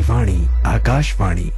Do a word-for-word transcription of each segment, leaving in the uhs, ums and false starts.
वाणी आकाशवाणी।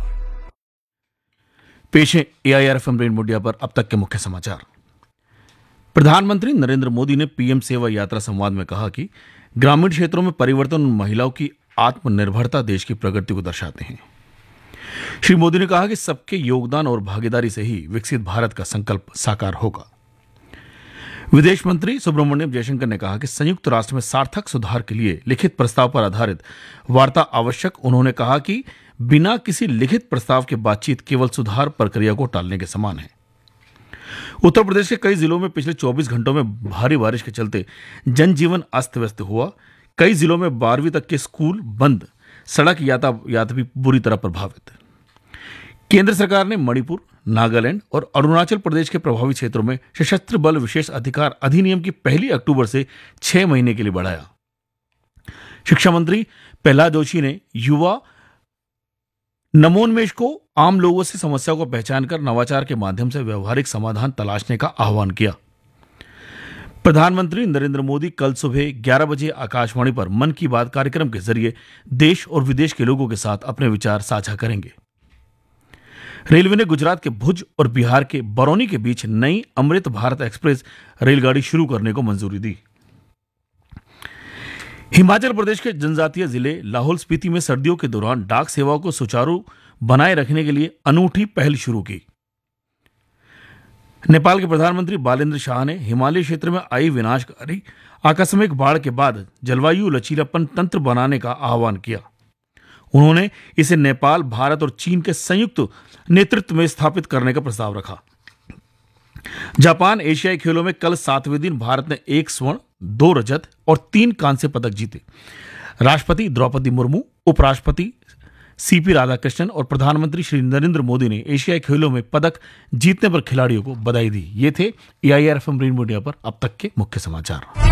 पेश है AIR FM rainbow India पर अब तक के मुख्य समाचार। प्रधानमंत्री नरेंद्र मोदी ने पीएम सेवा यात्रा संवाद में कहा कि ग्रामीण क्षेत्रों में परिवर्तन और महिलाओं की आत्मनिर्भरता देश की प्रगति को दर्शाते हैं। श्री मोदी ने कहा कि सबके योगदान और भागीदारी से ही विकसित भारत का संकल्प साकार होगा। विदेश मंत्री सुब्रमण्यम जयशंकर ने कहा कि संयुक्त राष्ट्र में सार्थक सुधार के लिए लिखित प्रस्ताव पर आधारित वार्ता आवश्यक। उन्होंने कहा कि बिना किसी लिखित प्रस्ताव के बातचीत केवल सुधार प्रक्रिया को टालने के समान है। उत्तर प्रदेश के कई जिलों में पिछले चौबीस घंटों में भारी बारिश के चलते जनजीवन अस्त व्यस्त हुआ। कई जिलों में बारहवीं तक के स्कूल बंद, सड़क यातायात भी बुरी तरह प्रभावित। केंद्र सरकार ने मणिपुर, नागालैंड और अरुणाचल प्रदेश के प्रभावित क्षेत्रों में सशस्त्र बल विशेष अधिकार अधिनियम की पहली अक्टूबर से छह महीने के लिए बढ़ाया। शिक्षा मंत्री प्रहलाद जोशी ने युवा नवोन्मेष को आम लोगों से समस्याओं को पहचान कर नवाचार के माध्यम से व्यवहारिक समाधान तलाशने का आह्वान किया। प्रधानमंत्री नरेंद्र मोदी कल सुबह ग्यारह बजे आकाशवाणी पर मन की बात कार्यक्रम के जरिए देश और विदेश के लोगों के साथ अपने विचार साझा करेंगे। रेलवे ने गुजरात के भुज और बिहार के बरौनी के बीच नई अमृत भारत एक्सप्रेस रेलगाड़ी शुरू करने को मंजूरी दी। हिमाचल प्रदेश के जनजातीय जिले लाहौल स्पीति में सर्दियों के दौरान डाक सेवाओं को सुचारू बनाए रखने के लिए अनूठी पहल शुरू की। नेपाल के प्रधानमंत्री बालेंद्र शाह ने हिमालय क्षेत्र में आई विनाशकारी आकस्मिक बाढ़ के बाद जलवायु लचीलापन तंत्र बनाने का आह्वान किया। उन्होंने इसे नेपाल, भारत और चीन के संयुक्त नेतृत्व में स्थापित करने का प्रस्ताव रखा। जापान एशियाई खेलों में कल सातवें दिन भारत ने एक स्वर्ण, दो रजत और तीन कांस्य पदक जीते। राष्ट्रपति द्रौपदी मुर्मू, उपराष्ट्रपति सीपी राधाकृष्णन और प्रधानमंत्री श्री नरेंद्र मोदी ने एशियाई खेलों में पदक जीतने पर खिलाड़ियों को बधाई दी। ये थे एआईआर एफएम रेनबो इंडिया पर अब तक के मुख्य समाचार।